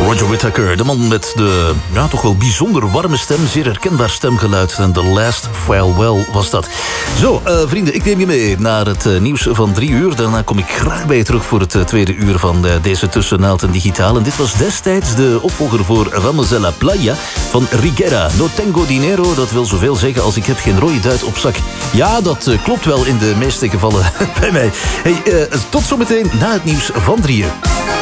Roger Whittaker, de man met de toch wel bijzonder warme stem, zeer herkenbaar stemgeluid. En The Last Farewell was dat. Zo, vrienden, ik neem je mee naar het nieuws van 3 uur. Daarna kom ik graag bij je terug voor het tweede uur van deze Tussennaald en Digitaal. En dit was destijds de opvolger voor Vamos a la Playa van Rigera. No tengo dinero, dat wil zoveel zeggen als ik heb geen rode duit op zak. Ja, dat klopt wel in de meeste gevallen bij mij. Hey, tot zometeen na het nieuws van 3 uur.